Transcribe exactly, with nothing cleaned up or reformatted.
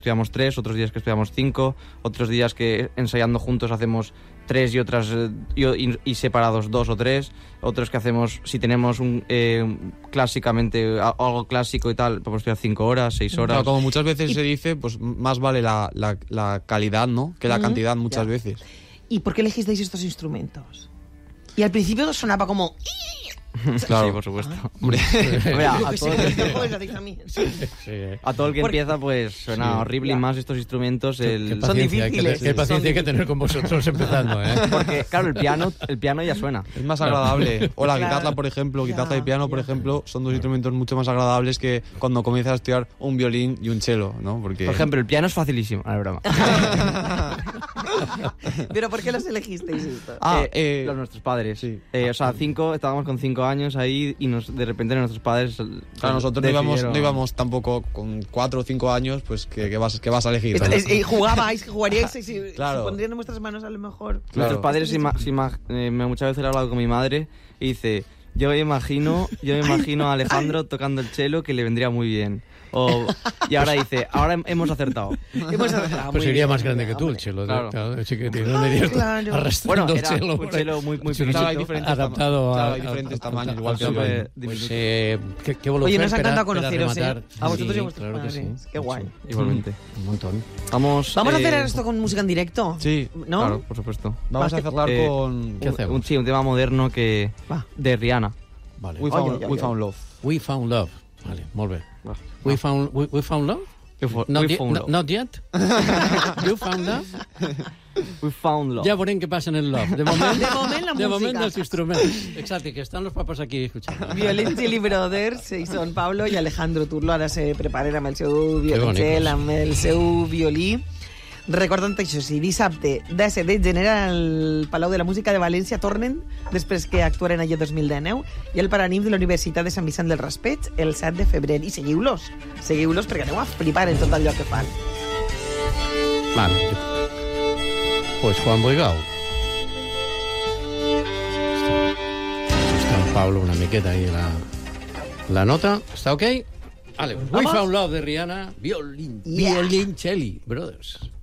estudiamos tres, otros días que estudiamos cinco, otros días que ensayando juntos hacemos tres y otras y, y, y separados dos o tres, otros que hacemos, si tenemos un eh, clásicamente algo clásico y tal, podemos estudiar cinco horas, seis horas. Claro, como muchas veces y... se dice, pues más vale la, la, la calidad, ¿no? Que la uh-huh. cantidad muchas yeah. veces. ¿Y por qué elegisteis estos instrumentos? Y al principio sonaba como... Claro, sí, por supuesto. Ah. Hombre, Hombre a, a, todo que, a todo el que empieza, pues suena sí, horrible ya. Y más estos instrumentos. El... Qué son difíciles. Qué, qué paciencia hay que tener con vosotros empezando, ¿eh? Porque, claro, el piano, el piano ya suena. Es más agradable. O la claro. guitarra, por ejemplo, guitarra y piano, por ejemplo, son dos instrumentos mucho más agradables que cuando comienzas a estudiar un violín y un cello, ¿no? Porque... Por ejemplo, el piano es facilísimo. No, es broma. ¿Pero por qué los elegisteis esto? Ah, eh, eh, los nuestros padres. Sí. Eh, o sea, cinco, estábamos con cinco años ahí y nos, de repente nuestros padres... Claro, nosotros no íbamos, no íbamos tampoco con cuatro o cinco años, pues que, que, vas, que vas a elegir. Es, es, eh, jugabais, jugaríais y si, claro. si pondrían en vuestras manos a lo mejor... Claro. Nuestros padres, si ma, si ma, eh, muchas veces he hablado con mi madre y dice, yo me imagino, yo me imagino a Alejandro tocando el cello que le vendría muy bien. O, y ahora dice, ahora hemos acertado. Hemos acertado. Pues sería más grande que tú el cello. Claro. Claro, chiquitín, ¿dónde irías claro. arrastrando bueno, era el cello? Un cello muy, muy pequeñito. Hay diferentes adaptado claro, a, hay diferentes a, tamaños, a, igual que pues, pues, eh, ¿qué, qué Oye, nos ha encantado conoceros, ¿eh? A vosotros sí, y a vuestros claro padres. que sí. Qué guay. Igualmente. Un montón. Vamos, Vamos eh, a hacer esto con música en directo. Sí, ¿no? Claro, por supuesto. Vamos Va, a cerrar eh, con... ¿Qué hacemos? Un, sí, un tema moderno que Va. de Rihanna. Vale. We found, oye, oye, we found love. We found love. Vale, molt bé. We found, we, we found love? We fo Not, we yet, found no, love. not yet? You found love? We found love. Ja veurem què passa en el love. De moment, de moment la de música. moment els instruments. Exacte, que estan los papás aquí escuchando. Violín Chili Brothers, i són Pablo i Alejandro Turlo. Ara se preparen amb el seu violoncel, amb el seu violí. Recordant això, sí, dissabte disset de gener al Palau de la Música de València tornen, després que actuaren allà dos mil dinou, i el Paranimf de la Universitat de Sant Vicent del Raspeig el set de febrer. I seguiu-los, seguiu-los perquè aneu a flipar en tot allò que fan. Vale. Pues Juan Boigau. Està el Pablo una miqueta ahí la, la nota. Està ok? Vale, We Found Love de Rihanna, Violin, yeah. Violin Chili Brothers.